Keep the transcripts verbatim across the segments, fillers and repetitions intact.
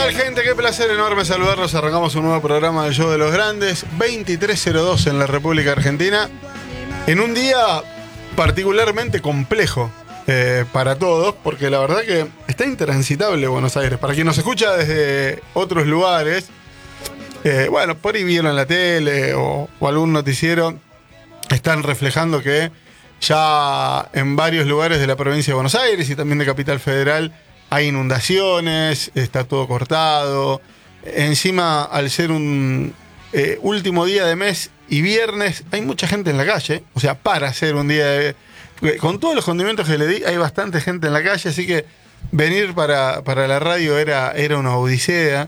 tal, gente? Qué placer enorme saludarlos. Arrancamos un nuevo programa del Show de los Grandes, veintitrés cero dos en la República Argentina, en un día particularmente complejo eh, para todos, porque la verdad que está intransitable Buenos Aires. Para quien nos escucha desde otros lugares, eh, bueno, por ahí vieron la tele o, o algún noticiero, están reflejando que ya en varios lugares de la provincia de Buenos Aires y también de Capital Federal hay inundaciones, está todo cortado. Encima, al ser un eh, último día de mes y viernes, hay mucha gente en la calle. O sea, para ser un día de... Con todos los condimentos que le di, hay bastante gente en la calle, así que venir para, para la radio era, era una odisea.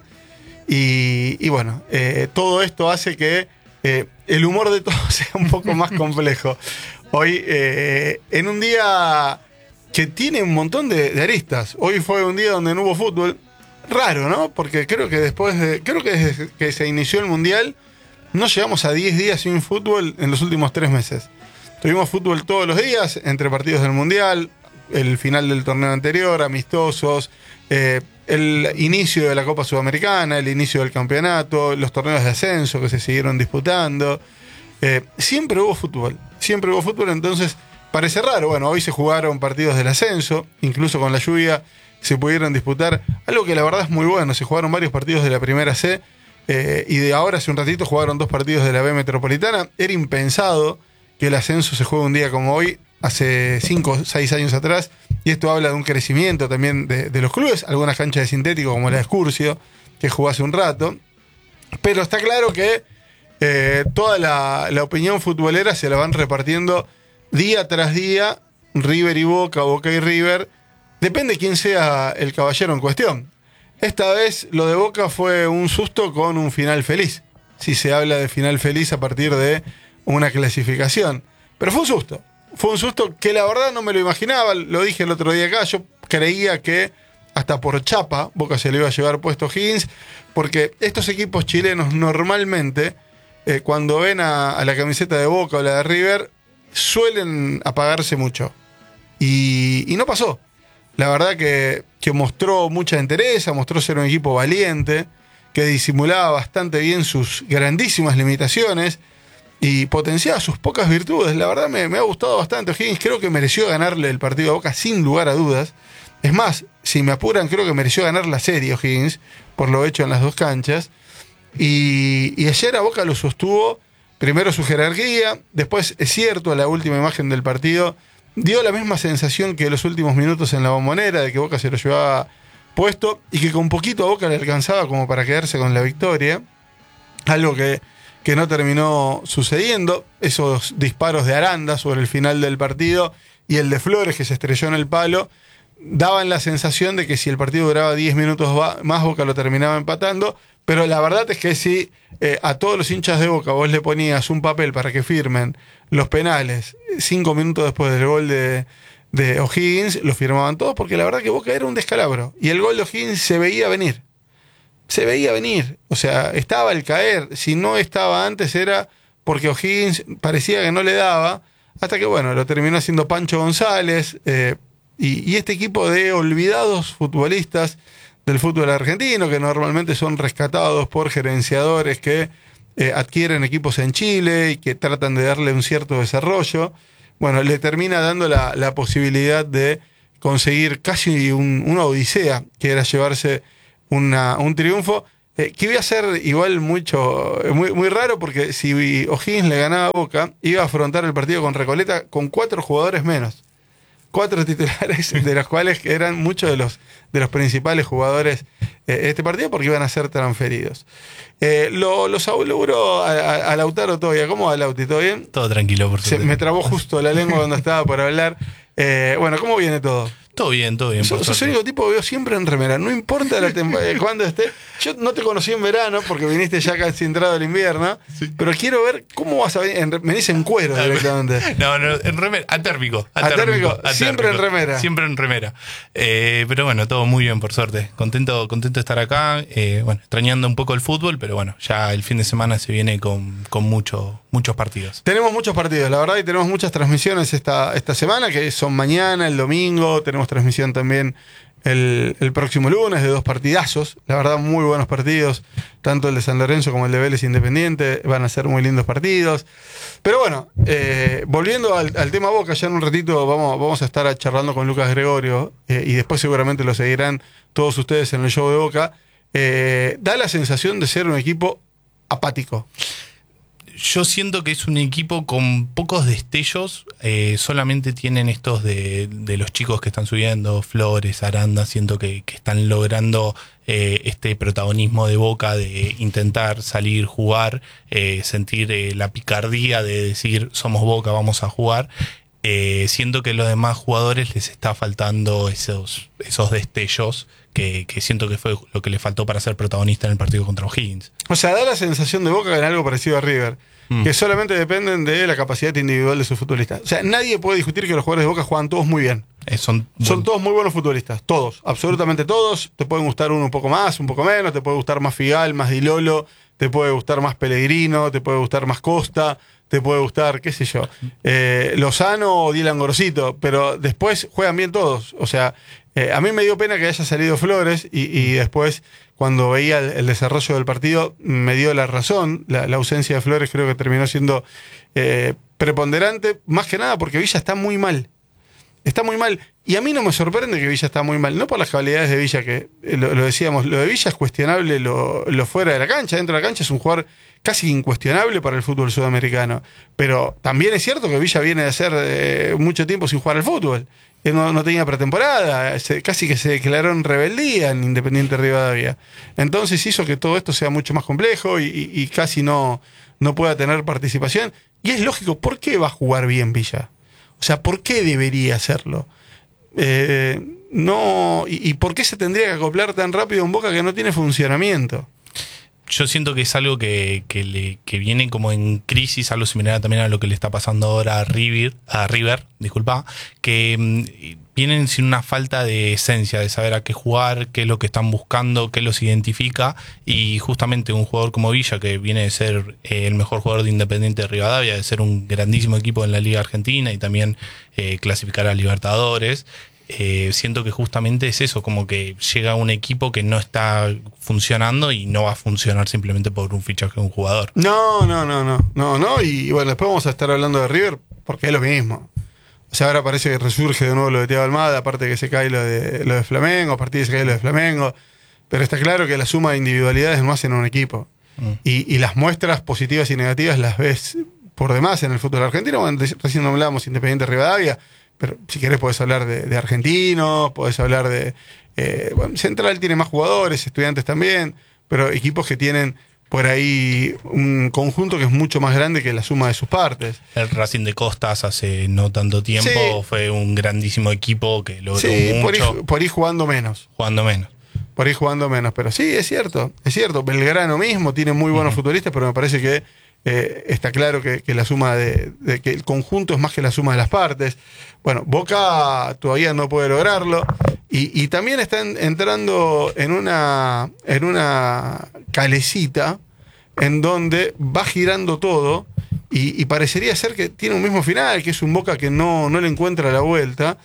Y, y bueno, eh, todo esto hace que eh, el humor de todos sea un poco más complejo. Hoy, eh, en un día que tiene un montón de, de aristas. Hoy fue un día donde no hubo fútbol. Raro, ¿no? Porque creo que después de... Creo que desde que se inició el Mundial no llegamos a diez días sin fútbol en los últimos tres meses. Tuvimos fútbol todos los días, entre partidos del Mundial, el final del torneo anterior, amistosos, eh, el inicio de la Copa Sudamericana, el inicio del campeonato, los torneos de ascenso que se siguieron disputando. Eh, siempre hubo fútbol, siempre hubo fútbol, entonces... Parece raro, bueno, hoy se jugaron partidos del ascenso, incluso con la lluvia se pudieron disputar, algo que la verdad es muy bueno, se jugaron varios partidos de la primera C, eh, y de ahora hace un ratito jugaron dos partidos de la B Metropolitana. Era impensado que el ascenso se juegue un día como hoy, hace cinco o seis años atrás, y esto habla de un crecimiento también de, de los clubes, algunas canchas de sintético como la de Excursio, que jugó hace un rato, pero está claro que eh, toda la, la opinión futbolera se la van repartiendo día tras día, River y Boca, Boca y River, depende quién sea el caballero en cuestión. Esta vez lo de Boca fue un susto con un final feliz, si se habla de final feliz a partir de una clasificación. Pero fue un susto, fue un susto que la verdad no me lo imaginaba, lo dije el otro día acá, yo creía que hasta por chapa Boca se le iba a llevar puesto Higgins, porque estos equipos chilenos normalmente, eh, cuando ven a, a la camiseta de Boca o la de River, suelen apagarse mucho. Y, y no pasó. La verdad que, que mostró mucha entereza, mostró ser un equipo valiente, que disimulaba bastante bien sus grandísimas limitaciones y potenciaba sus pocas virtudes. La verdad me, me ha gustado bastante. Higgins creo que mereció ganarle el partido a Boca sin lugar a dudas. Es más, si me apuran, creo que mereció ganar la serie Higgins por lo hecho en las dos canchas. Y, y ayer a Boca lo sostuvo. Primero su jerarquía, después es cierto, la última imagen del partido dio la misma sensación que los últimos minutos en la Bombonera, de que Boca se lo llevaba puesto y que con poquito a Boca le alcanzaba como para quedarse con la victoria, algo que, que no terminó sucediendo. Esos disparos de Aranda sobre el final del partido y el de Flores que se estrelló en el palo daban la sensación de que si el partido duraba diez minutos más, Boca lo terminaba empatando. Pero la verdad es que si eh, a todos los hinchas de Boca vos le ponías un papel para que firmen los penales cinco minutos después del gol de, de O'Higgins, lo firmaban todos, porque la verdad que Boca era un descalabro. Y el gol de O'Higgins se veía venir. Se veía venir. O sea, estaba al caer. Si no estaba antes era porque O'Higgins parecía que no le daba, hasta que bueno, lo terminó haciendo Pancho González. Eh, y, y este equipo de olvidados futbolistas del fútbol argentino, que normalmente son rescatados por gerenciadores que eh, adquieren equipos en Chile y que tratan de darle un cierto desarrollo, bueno, le termina dando la, la posibilidad de conseguir casi un, una odisea, que era llevarse una, un triunfo, eh, que iba a ser igual mucho, muy, muy raro, porque si O'Higgins le ganaba a Boca, iba a afrontar el partido con Recoleta con cuatro jugadores menos. Cuatro titulares, de los cuales eran muchos de los, de los principales jugadores eh, de este partido, porque iban a ser transferidos. Eh, lo, los auguro a, a, a Lautaro todavía. ¿Cómo va, Lauti? ¿Todo bien? Todo tranquilo, por suerte. Se me trabó justo la lengua cuando estaba por hablar. Eh, bueno, ¿cómo viene todo? Todo bien, todo bien. Sos, sos el único tipo que veo siempre en remera. No importa la temporada, cuando esté. Yo no te conocí en verano porque viniste ya casi entrado el invierno. Sí. Pero quiero ver cómo vas a venir. En, me dicen cuero directamente. No, no, en remera. Atérmico. Atérmico. Atérmico. Siempre en remera. Siempre en remera. Eh, pero bueno, todo muy bien, por suerte. Contento, contento de estar acá. Eh, bueno, extrañando un poco el fútbol, pero bueno, ya el fin de semana se viene con, con mucho, muchos partidos. Tenemos muchos partidos, la verdad, y tenemos muchas transmisiones esta, esta semana, que son mañana, el domingo. Tenemos transmisión también el, el próximo lunes, de dos partidazos. La verdad, muy buenos partidos. Tanto el de San Lorenzo como el de Vélez Independiente van a ser muy lindos partidos. Pero bueno, eh, volviendo al, al tema Boca, ya en un ratito vamos, vamos a estar charlando con Lucas Gregorio eh, y después seguramente lo seguirán todos ustedes en el show de Boca. Eh, da la sensación de ser un equipo apático. Yo siento que es un equipo con pocos destellos, eh, solamente tienen estos de, de los chicos que están subiendo, Flores, Aranda, siento que, que están logrando eh, este protagonismo de Boca, de intentar salir, jugar, eh, sentir eh, la picardía de decir somos Boca, vamos a jugar. Eh, siento que a los demás jugadores les está faltando esos, esos destellos que, que siento que fue lo que le faltó para ser protagonista en el partido contra O'Higgins. O sea, da la sensación de Boca en algo parecido a River, mm. que solamente dependen de la capacidad individual de sus futbolistas. O sea, nadie puede discutir que los jugadores de Boca juegan todos muy bien. Eh, son, son todos muy buenos futbolistas, todos, absolutamente todos. Te pueden gustar uno un poco más, un poco menos, te puede gustar más Figal, más Di Lolo, te puede gustar más Pellegrino, te puede gustar más Costa, te puede gustar, qué sé yo, eh, Lozano o Dylan Gorosito, pero después juegan bien todos. O sea, eh, a mí me dio pena que haya salido Flores y, y después, cuando veía el, el desarrollo del partido, me dio la razón. La, la ausencia de Flores creo que terminó siendo eh, preponderante, más que nada porque Villa está muy mal. Está muy mal. Y a mí no me sorprende que Villa está muy mal. No por las cualidades de Villa, que eh, lo, lo decíamos, lo de Villa es cuestionable lo, lo fuera de la cancha. Dentro de la cancha es un jugador casi incuestionable para el fútbol sudamericano. Pero también es cierto que Villa viene de hacer eh, mucho tiempo sin jugar al fútbol. Él no, no tenía pretemporada, se, casi que se declaró en rebeldía en Independiente Rivadavia. Entonces hizo que todo esto sea mucho más complejo y, y, y casi no, no pueda tener participación. Y es lógico, ¿por qué va a jugar bien Villa? O sea, ¿por qué debería hacerlo? Eh, no, y, ¿Y por qué se tendría que acoplar tan rápido a un Boca que no tiene funcionamiento? Yo siento que es algo que, que, le, que viene como en crisis, algo similar también a lo que le está pasando ahora a River, a River, disculpa, que mmm, vienen sin una falta de esencia, de saber a qué jugar, qué es lo que están buscando, qué los identifica, y justamente un jugador como Villa, que viene de ser eh, el mejor jugador de Independiente de Rivadavia, de ser un grandísimo equipo en la Liga Argentina y también eh, clasificar a Libertadores. Eh, siento que justamente es eso, como que llega un equipo que no está funcionando y no va a funcionar simplemente por un fichaje de un jugador. No, no, no, no, no, no, y bueno, después vamos a estar hablando de River porque es lo mismo. O sea, ahora parece que resurge de nuevo lo de Thiago Almada, aparte que se cae lo de, lo de Flamengo, a partir de se cae lo de Flamengo, pero está claro que la suma de individualidades no hacen un equipo. Mm. Y, y las muestras positivas y negativas las ves por demás en el fútbol argentino. Bueno, recién no hablábamos Independiente Rivadavia, pero si querés podés hablar de, de Argentinos, podés hablar de... Eh, bueno, Central tiene más jugadores, Estudiantes también, pero equipos que tienen por ahí un conjunto que es mucho más grande que la suma de sus partes. El Racing de Costas hace no tanto tiempo sí. fue un grandísimo equipo que logró sí, mucho. Por ahí, por ahí jugando menos. Jugando menos. Por ahí jugando menos, pero sí, es cierto, es cierto. Belgrano mismo tiene muy buenos uh-huh. futbolistas, pero me parece que Eh, está claro que, que la suma de, de que el conjunto es más que la suma de las partes. Bueno, Boca todavía no puede lograrlo y, y también están entrando en una en una calecita en donde va girando todo y, y parecería ser que tiene un mismo final, que es un Boca que no, no le encuentra la vuelta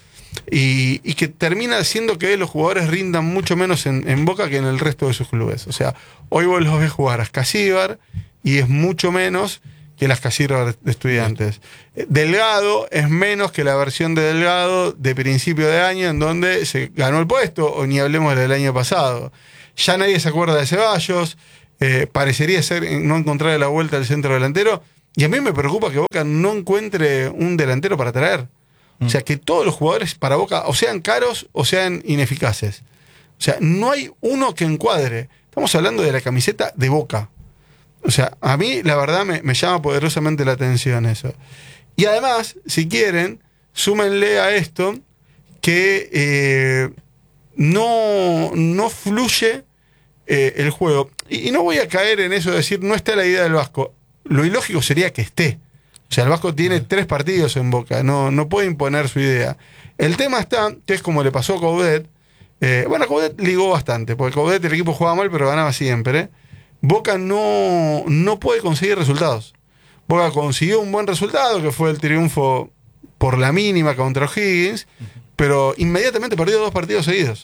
y, y que termina haciendo que los jugadores rindan mucho menos en, en Boca que en el resto de sus clubes. O sea, hoy vos los ves jugar a Ascasíbar y es mucho menos que las Casirras de Estudiantes. Delgado es menos que la versión de Delgado de principio de año en donde se ganó el puesto, o ni hablemos del año pasado. Ya nadie se acuerda de Ceballos, eh, parecería ser no encontrar la vuelta al centro delantero, y a mí me preocupa que Boca no encuentre un delantero para traer. Mm. O sea, que todos los jugadores para Boca o sean caros o sean ineficaces. O sea, no hay uno que encuadre. Estamos hablando de la camiseta de Boca. O sea, a mí la verdad me, me llama poderosamente la atención eso. Y además, si quieren, súmenle a esto que eh, no, no fluye eh, el juego. Y, y no voy a caer en eso de decir, no está la idea del Vasco. Lo ilógico sería que esté. O sea, el Vasco tiene tres partidos en Boca, no, no puede imponer su idea. El tema está, que es como le pasó a Coudet. Eh, bueno, Coudet ligó bastante, porque Coudet el equipo jugaba mal, pero ganaba siempre, ¿eh? Boca no, no puede conseguir resultados. Boca consiguió un buen resultado, que fue el triunfo por la mínima contra O'Higgins, uh-huh. pero inmediatamente perdió dos partidos seguidos.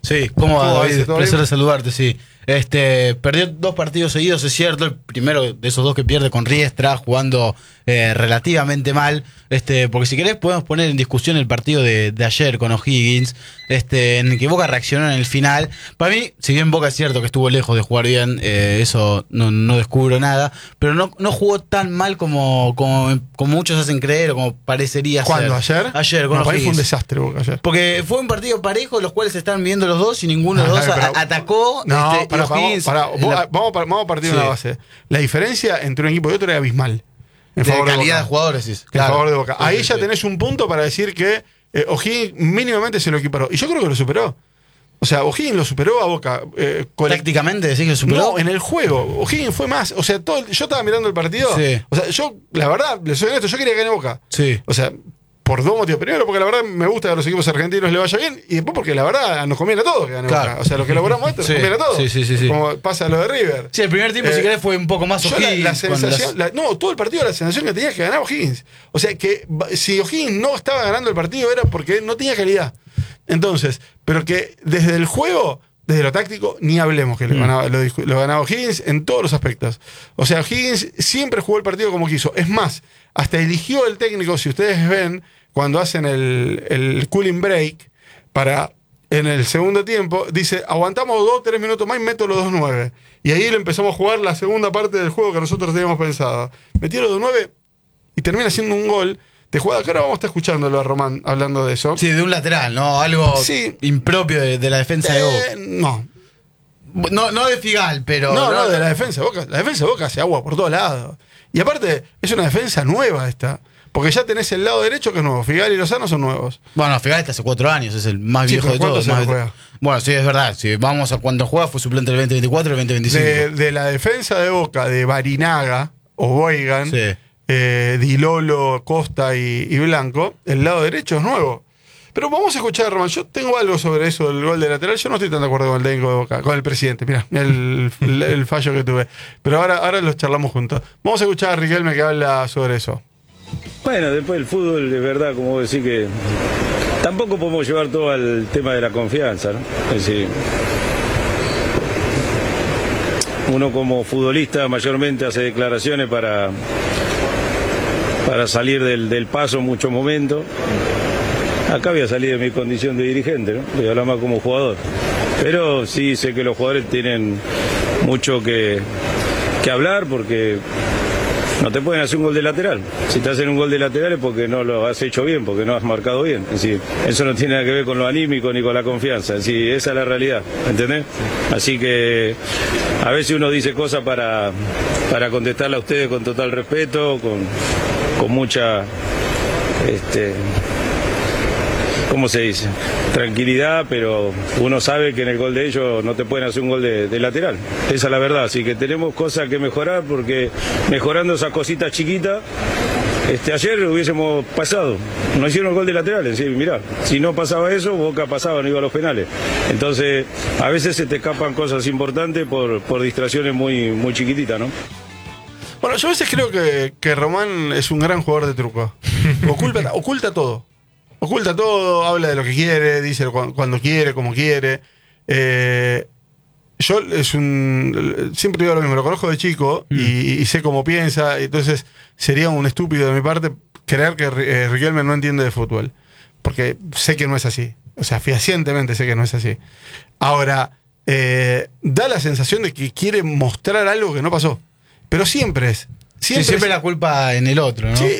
Sí, ¿cómo va, ¿Cómo va, David? ese? ¿Todo Placer bien? de saludarte, sí. Este, perdió dos partidos seguidos, es cierto. El primero de esos dos que pierde con Riestra, jugando eh, relativamente mal. Este, porque si querés podemos poner en discusión el partido de, de ayer con O'Higgins, este, en el que Boca reaccionó en el final. Para mí, si bien Boca es cierto que estuvo lejos de jugar bien, eh, eso no, no descubro nada, pero no, no jugó tan mal como, como, como muchos hacen creer o como parecería ¿Cuándo? ser. ¿Ayer? Ayer, con No, para mí fue un O'Higgins. desastre Boca ayer. Porque fue un partido parejo, los cuales se estaban viendo los dos y ninguno de los Ah, dos pero- a- atacó. No, este, y pará, vamos, O'Higgins, pará, en vos- la- vamos, a- vamos a partir de Sí. una base. La diferencia entre un equipo y otro era abismal. En de favor de calidad Boca. de jugadores, sí. En favor de Boca. Sí, Ahí sí, ya sí. tenés un punto para decir que eh, O'Higgins mínimamente se lo equiparó. Y yo creo que lo superó. O sea, O'Higgins lo superó a Boca. Eh, colect- Tácticamente decís que lo superó. No, en el juego. O'Higgins fue más. O sea, todo el- yo estaba mirando el partido. Sí. O sea, yo, la verdad, le soy honesto, yo quería que gane Boca. Sí. O sea, por dos motivos. Primero, porque la verdad me gusta que a los equipos argentinos le vaya bien. Y después, porque la verdad nos conviene a todos que gane Claro. Boca. O sea, lo que logramos esto Sí. nos conviene a todos. Sí, sí, sí, sí. Como pasa lo de River. Sí, el primer tiempo, Eh, si querés, fue un poco más Yo la, O'Higgins. la con sensación, las- la- no, todo el partido la sensación que tenía que ganar O'Higgins. O sea, que ba- si O'Higgins no estaba ganando el partido era porque no tenía calidad. Entonces, pero que desde el juego, desde lo táctico, ni hablemos que lo, Mm. ganaba, lo, discu- lo ganaba O'Higgins en todos los aspectos. O sea, O'Higgins siempre jugó el partido como quiso. Es más, hasta eligió el técnico, si ustedes ven, cuando hacen el, el cooling break, para en el segundo tiempo, dice, aguantamos dos, tres minutos más y meto los dos nueve. Y ahí le empezamos a jugar la segunda parte del juego que nosotros teníamos pensado. Metió los dos nueve y termina haciendo un gol de jugada que ahora vamos a estar escuchándolo a Román hablando de eso. Sí, de un lateral, ¿no? Algo Sí. impropio de, de la defensa de Boca. Eh, no, No, no de Figal, pero. no, no, de la defensa de Boca. La defensa de Boca hace agua por todos lados. Y aparte, es una defensa nueva esta. Porque ya tenés el lado derecho que es nuevo. Figal y Lozano son nuevos. Bueno, Figal está hace cuatro años, es el más Sí, viejo pero de ¿cuánto todos. se más lo de- juega? Bueno, sí, es verdad. Si vamos a cuando juega, fue suplente el veinte veinticuatro y el veinte veinticinco. De, de la defensa de Boca, de Barinaga o Boigan, Sí. eh, Dilolo, Costa y, y Blanco, el lado derecho es nuevo. Pero vamos a escuchar, Román. Yo tengo algo sobre eso del gol de lateral. Yo no estoy tan de acuerdo con el técnico de Boca, con el presidente. Mirá, mirá el, el, el fallo que tuve. Pero ahora, ahora los charlamos juntos. Vamos a escuchar a Riquelme que habla sobre eso. Bueno, después el fútbol, de verdad, como vos decís que tampoco podemos llevar todo al tema de la confianza, ¿no? Es decir, uno como futbolista mayormente hace declaraciones para, para salir del, del paso en muchos momentos. Acá voy a salir de mi condición de dirigente, ¿no? Voy a hablar más como jugador. Pero sí sé que los jugadores tienen mucho que, que hablar porque no te pueden hacer un gol de lateral. Si te hacen un gol de lateral es porque no lo has hecho bien, porque no has marcado bien. Es decir, eso no tiene nada que ver con lo anímico ni con la confianza. Es decir, esa es la realidad, ¿entendés? Así que a veces uno dice cosas para, para contestarle a ustedes con total respeto, con, con mucha... Este, ¿cómo se dice? Tranquilidad, pero uno sabe que en el gol de ellos no te pueden hacer un gol de, de lateral. Esa es la verdad, así que tenemos cosas que mejorar porque mejorando esas cositas chiquitas, este, ayer hubiésemos pasado. No hicieron el gol de lateral, es decir, mirá, si no pasaba eso, Boca pasaba, no iba a los penales. Entonces, a veces se te escapan cosas importantes por, por distracciones muy, muy chiquititas, ¿no? Bueno, yo a veces creo que, que Román es un gran jugador de truco. Oculta, oculta todo. Oculta todo, habla de lo que quiere, dice cu- cuando quiere, como quiere. Eh, yo es un. Siempre digo lo mismo, lo conozco de chico y, y sé cómo piensa. Entonces sería un estúpido de mi parte creer que eh, Riquelme no entiende de fútbol. Porque sé que no es así. O sea, fehacientemente sé que no es así. Ahora, eh, da la sensación de que quiere mostrar algo que no pasó. Pero siempre es. Sí, Siempre, siempre es- la culpa en el otro, ¿no? Sí,